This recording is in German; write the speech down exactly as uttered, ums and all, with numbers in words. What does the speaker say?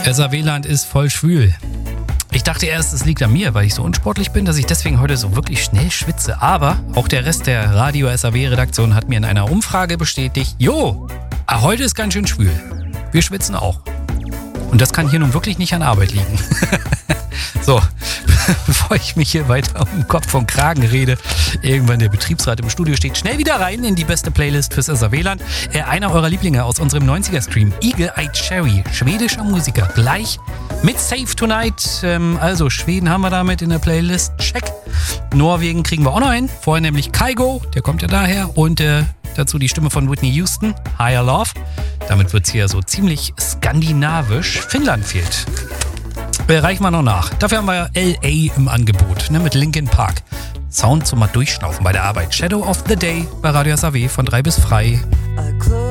S A W-Land ist voll schwül. Ich dachte erst, es liegt an mir, weil ich so unsportlich bin, dass ich deswegen heute so wirklich schnell schwitze. Aber auch der Rest der Radio S A W-Redaktion hat mir in einer Umfrage bestätigt, jo, heute ist ganz schön schwül. Wir schwitzen auch. Und das kann hier nun wirklich nicht an Arbeit liegen. So, bevor ich mich hier weiter um Kopf und Kragen rede, irgendwann der Betriebsrat im Studio steht, schnell wieder rein in die beste Playlist fürs S A W-Land. Äh, einer eurer Lieblinge aus unserem neunziger-Stream, Eagle Eye Cherry, schwedischer Musiker, gleich mit Save Tonight. Ähm, also Schweden haben wir damit in der Playlist, check. Norwegen kriegen wir auch noch hin, vorher nämlich Kygo, der kommt ja daher, und äh, dazu die Stimme von Whitney Houston, Higher Love. Damit wird es hier so ziemlich skandinavisch. Finnland fehlt. Äh, reichen wir noch nach. Dafür haben wir L A im Angebot, ne, mit Linkin Park. Sound zum mal durchschnaufen bei der Arbeit. Shadow of the Day bei Radio S A W von drei bis frei.